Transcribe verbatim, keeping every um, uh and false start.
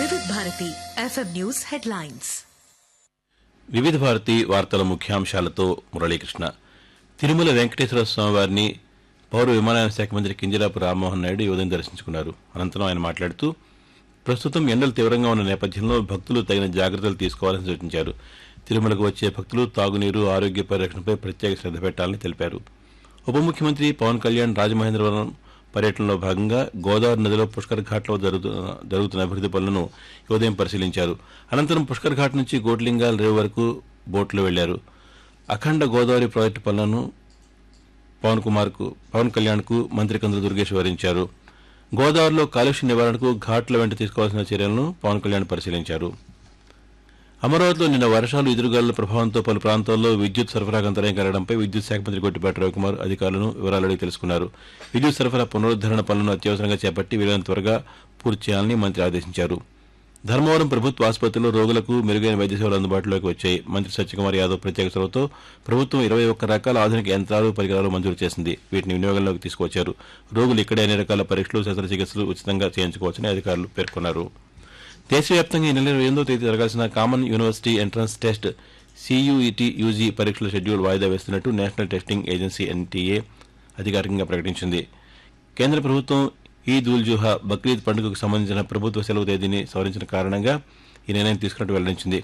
వివిధ Bharati FM news headlines. వివిధ భారతి వార్తల ముఖ్యాంశాలతో మురళీకృష్ణ. తిరుమల వెంకటేశ్వర స్వామి వారిని పౌర విమానయాన శాఖ మంత్రి కింజరాపు రామ్మోహన్ నాయుడు ఈ ఉదయం దర్శించుకున్నారు. అనంతరం ఆయన మాట్లాడుతూ ప్రస్తుతం ఎండలు తీవ్రంగా ఉన్న నేపథ్యంలో భక్తులు తగిన జాగ్రత్తలు తీసుకోవాలని సూచించారు. తిరుమలకు వచ్చే భక్తులు తాగునీరు, ఆరోగ్య పరిరక్షణపై ప్రత్యేక శ్రద్ధ పెట్టాలని తెలిపారు. ఉప ముఖ్యమంత్రి పవన్ కళ్యాణ్ రాజమహేంద్రవరం పర్యటనలో భాగంగా గోదావరి నదిలో పుష్కర్ ఘాట్లో జరుగుతున్న అభివృద్ధి పనులను ఈ ఉదయం పరిశీలించారు. అనంతరం పుష్కర్ ఘాట్ నుంచి గోట్లింగాల్ రేవు వరకు బోట్లో వెళ్లారు. అఖండ గోదావరి ప్రాజెక్టు పనులను పవన్ కుమార్ కు పవన్ కళ్యాణ్ కు మంత్రి కందుల దుర్గేష్ వివరించారు. గోదావరిలో కాలుష్య నివారణకు ఘాట్ల వెంట తీసుకోవాల్సిన చర్యలను పవన్ కళ్యాణ్ పరిశీలించారు. అమరావతిలో నిన్న వర్షాలు, ఎదురుగాలుల ప్రభావంతో పలు ప్రాంతాల్లో విద్యుత్ సరఫరాకు అంతరాయం కలగడంపై విద్యుత్ శాఖ మంత్రి గొట్టిపాటి రవికుమార్ అధికారులను వివరాలు అడిగి తెలుసుకున్నారు. విద్యుత్ సరఫరా పునరుద్దరణ పనులను అత్యవసరంగా చేపట్టి వీలైనంత త్వరగా పూర్తి చేయాలని మంత్రి ఆదేశించారు. ధర్మవరం ప్రభుత్వ ఆసుపత్రిలో రోగులకు మెరుగైన వైద్య సేవలు అందుబాటులోకి వచ్చాయి. మంత్రి సత్యకుమార్ యాదవ్ ప్రత్యేక చొరవతో ప్రభుత్వం ఇరవై ఒక్క రకాల ఆధునిక యంత్రాలు, పరికరాలు మంజూరు చేసింది. వీటిని వినియోగంలోకి తీసుకువచ్చారు. రోగులు ఇక్కడే అన్ని రకాల పరీక్షలు, శస్త్రచికిత్సలు ఉచితంగా చేయించుకోవచ్చని అధికారులు పేర్కొన్నారు. దేశవ్యాప్తంగా ఈ నెల ఇరవై ఎనిమిదో తేదీ జరగాల్సిన common university entrance test CUET UG పరీక్షల షెడ్యూల్ వాయిదా వేస్తున్నట్టు నేషనల్ టెస్టింగ్ ఏజెన్సీ ఎన్టీఏ అధికారికంగా ప్రకటించింది. కేంద్ర ప్రభుత్వం ఈద్ ఉల్ జుహా, బక్రీద్ పండుగకు సంబంధించిన ప్రభుత్వ సెలవు తేదీని సవరించిన కారణంగా ఈ నిర్ణయం తీసుకున్నట్టు వెల్లడించింది.